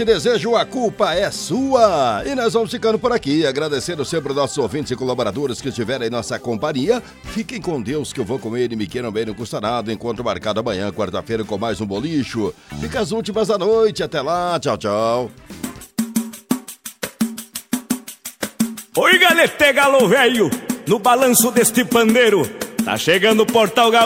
te desejo, a culpa é sua. E nós vamos ficando por aqui, agradecendo sempre os nossos ouvintes e colaboradores que estiverem em nossa companhia. Fiquem com Deus, que eu vou com ele, me queiram bem, não custa nada. Encontro marcado amanhã, quarta-feira, com mais um bolicho. Fica as últimas da noite, até lá, tchau, tchau. Oi, galete galo velho, no balanço deste pandeiro, tá chegando o Portal Galo.